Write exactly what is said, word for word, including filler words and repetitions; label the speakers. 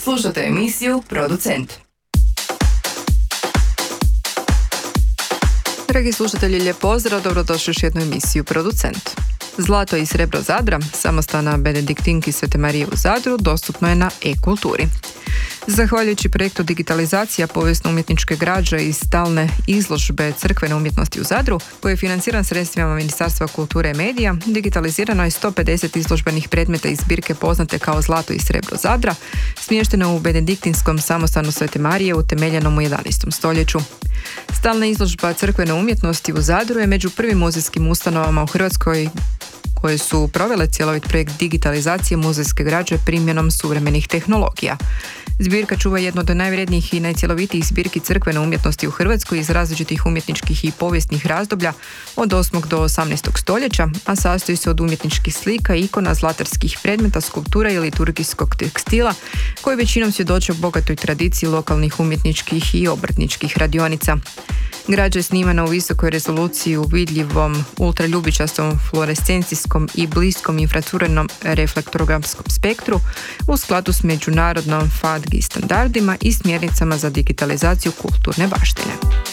Speaker 1: Slušate emisiju Producent.
Speaker 2: Dragi slušatelji, lijep pozdrav, dobrodošli u još jednu emisiju Producent. Zlato i srebro Zadra, samostana Benediktinki Svete Marije u Zadru, dostupno je na e-kulturi. Zahvaljujući projektu digitalizacija povijesno-umjetničke građe i stalne izložbe crkvene umjetnosti u Zadru, koji je financiran sredstvima Ministarstva kulture i medija, digitalizirano je sto pedeset izložbenih predmeta iz zbirke poznate kao Zlato i srebro Zadra, smješteno u Benediktinskom samostanu Svete Marije utemeljenom u jedanaestom stoljeću. Stalna izložba crkvene umjetnosti u Zadru je među prvim muzejskim ustanovama u Hrvatskoj koje su provele cjelovit projekt digitalizacije muzejske građe primjenom suvremenih tehnologija. Zbirka čuva jedno od najvrijednijih i najcjelovitijih zbirki crkvene umjetnosti u Hrvatskoj iz različitih umjetničkih i povijesnih razdoblja od osmog do osamnaestog stoljeća, a sastoji se od umjetničkih slika, ikona, zlatarskih predmeta, skulptura i liturgijskog tekstila, koji većinom svjedoče o bogatoj tradiciji lokalnih umjetničkih i obrtničkih radionica. Građa je snimana u visokoj rezoluciji u vidljivom ultraljubičastom fluorescencijskom i bliskom infracrvenom reflektorografskom spektru u skladu s međunarodnom F A D G I standardima i smjernicama za digitalizaciju kulturne baštine.